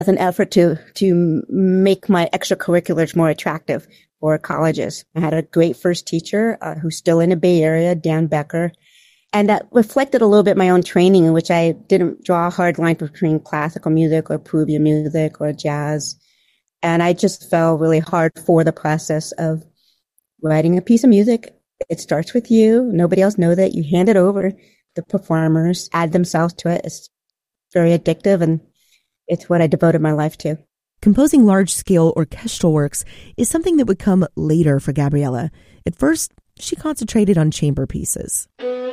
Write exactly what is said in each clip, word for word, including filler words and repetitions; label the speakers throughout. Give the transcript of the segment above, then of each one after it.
Speaker 1: as an effort to, to make my extracurriculars more attractive for colleges. I had a great first teacher uh, who's still in the Bay Area, Dan Becker. And that reflected a little bit my own training, in which I didn't draw a hard line between classical music or Peruvian music or jazz. And I just fell really hard for the process of writing a piece of music. It starts with you. Nobody else knows it. You hand it over. The performers add themselves to it. It's very addictive, and it's what I devoted my life to.
Speaker 2: Composing large-scale orchestral works is something that would come later for Gabriela. At first, she concentrated on chamber pieces.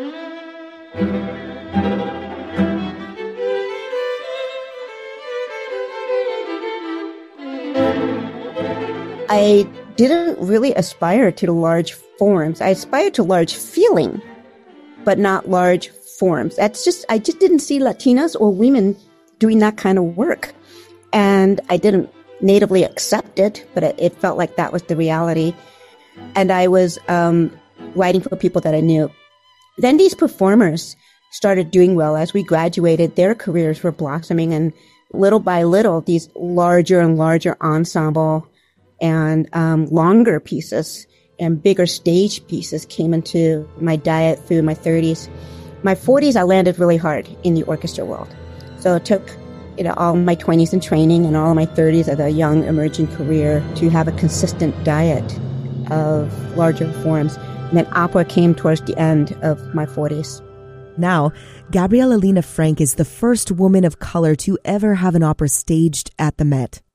Speaker 1: I didn't really aspire to large forms. I aspired to large feeling, but not large forms. That's just, I just didn't see Latinas or women doing that kind of work. And I didn't natively accept it, but it, it felt like that was the reality. And I was um, writing for people that I knew. Then these performers started doing well. As we graduated, their careers were blossoming, and little by little, these larger and larger ensemble and um, longer pieces and bigger stage pieces came into my diet through my thirties. My forties, I landed really hard in the orchestra world. So it took, you know, all my twenties in training and all of my thirties as a young emerging career to have a consistent diet of larger forms. And then opera came towards the end of my forties.
Speaker 2: Now, Gabriela Lina Frank is the first woman of color to ever have an opera staged at the Met.